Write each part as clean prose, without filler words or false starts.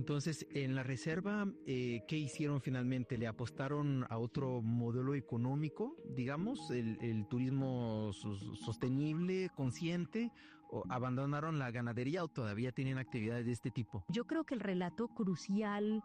entonces, en la reserva, ¿qué hicieron finalmente? ¿Le apostaron a otro modelo económico, digamos, el turismo sostenible, consciente, o abandonaron la ganadería o todavía tienen actividades de este tipo? Yo creo que el relato crucial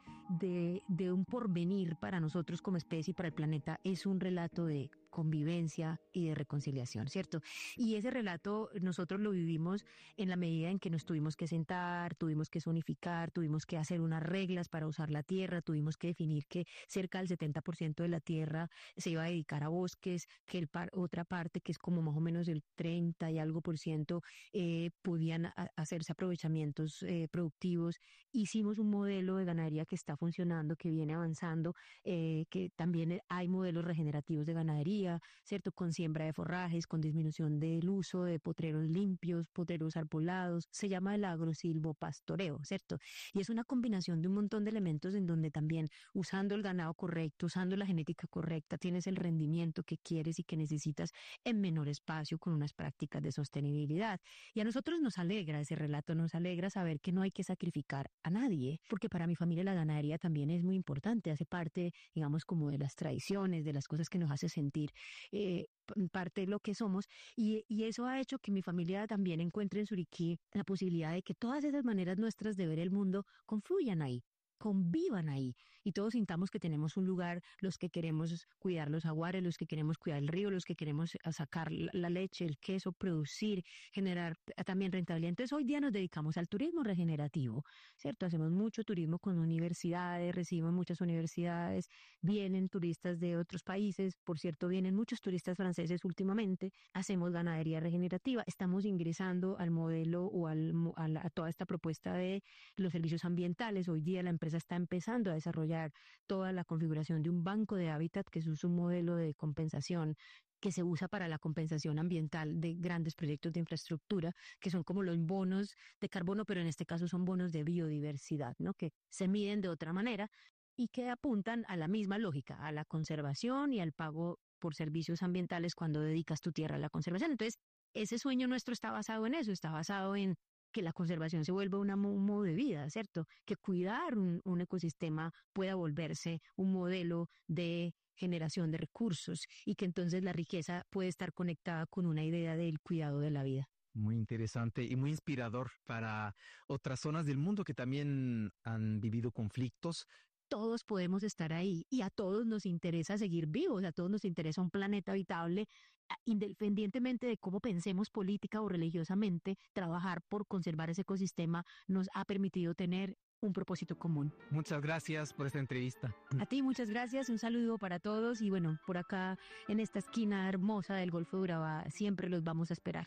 de un porvenir para nosotros como especie y para el planeta es un relato de convivencia y de reconciliación, ¿cierto? Y ese relato nosotros lo vivimos en la medida en que nos tuvimos que sentar, tuvimos que zonificar, tuvimos que hacer unas reglas para usar la tierra, tuvimos que definir que cerca del 70% de la tierra se iba a dedicar a bosques, que otra parte, que es como más o menos el 30 y algo por ciento, podían hacerse aprovechamientos productivos. Hicimos un modelo de ganadería que está funcionando, que viene avanzando, que también hay modelos regenerativos de ganadería, ¿cierto? Con siembra de forrajes, con disminución del uso de potreros limpios, potreros arbolados. Se llama el agrosilvopastoreo, ¿cierto? Y es una combinación de un montón de elementos en donde también usando el ganado correcto, usando la genética correcta, tienes el rendimiento que quieres y que necesitas en menor espacio con unas prácticas de sostenibilidad. Y a nosotros nos alegra ese relato, nos alegra saber que no hay que sacrificar a nadie, porque para mi familia la ganadería también es muy importante, hace parte, digamos, como de las tradiciones, de las cosas que nos hace sentir parte de lo que somos, y eso ha hecho que mi familia también encuentre en Suriquí la posibilidad de que todas esas maneras nuestras de ver el mundo confluyan ahí, convivan ahí, y todos sintamos que tenemos un lugar, los que queremos cuidar los aguares, los que queremos cuidar el río, los que queremos sacar la leche, el queso, producir, generar también rentabilidad. Entonces hoy día nos dedicamos al turismo regenerativo, ¿cierto? Hacemos mucho turismo con universidades, recibimos muchas universidades, vienen turistas de otros países, por cierto, vienen muchos turistas franceses últimamente, hacemos ganadería regenerativa, estamos ingresando al modelo o a toda esta propuesta de los servicios ambientales. Hoy día la empresa está empezando a desarrollar toda la configuración de un banco de hábitat, que es un modelo de compensación que se usa para la compensación ambiental de grandes proyectos de infraestructura, que son como los bonos de carbono, pero en este caso son bonos de biodiversidad, ¿no? Que se miden de otra manera y que apuntan a la misma lógica, a la conservación y al pago por servicios ambientales cuando dedicas tu tierra a la conservación. Entonces, ese sueño nuestro está basado en eso, está basado en que la conservación se vuelva un modo de vida, ¿cierto? Que cuidar un ecosistema pueda volverse un modelo de generación de recursos y que entonces la riqueza puede estar conectada con una idea del cuidado de la vida. Muy interesante y muy inspirador para otras zonas del mundo que también han vivido conflictos. Todos podemos estar ahí y a todos nos interesa seguir vivos, a todos nos interesa un planeta habitable, independientemente de cómo pensemos política o religiosamente. Trabajar por conservar ese ecosistema nos ha permitido tener un propósito común. Muchas gracias por esta entrevista. A ti muchas gracias, un saludo para todos y bueno, por acá en esta esquina hermosa del Golfo de Urabá siempre los vamos a esperar.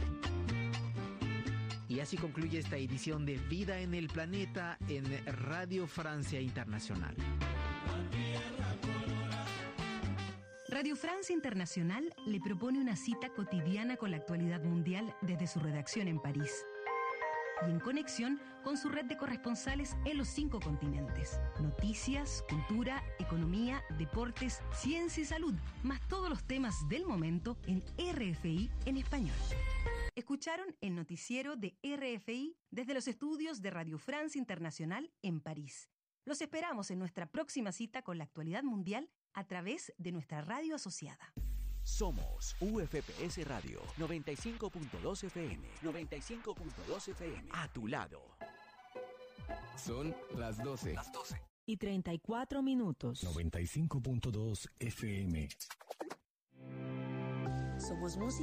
Y así concluye esta edición de Vida en el Planeta en Radio Francia Internacional. Radio Francia Internacional le propone una cita cotidiana con la actualidad mundial desde su redacción en París y en conexión con su red de corresponsales en los 5 continentes. Noticias, cultura, economía, deportes, ciencia y salud, más todos los temas del momento en RFI en español. Escucharon el noticiero de RFI desde los estudios de Radio Francia Internacional en París. Los esperamos en nuestra próxima cita con la actualidad mundial a través de nuestra radio asociada. Somos UFPS Radio 95.2 FM. 95.2 FM. A tu lado. Son las 12. Y 34 minutos. 95.2 FM. Somos música.